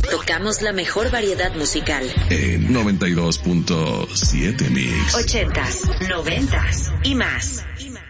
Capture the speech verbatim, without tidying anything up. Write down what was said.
tocamos la mejor variedad musical. En noventa y dos punto siete Mix. Ochentas, noventas y más. Y más.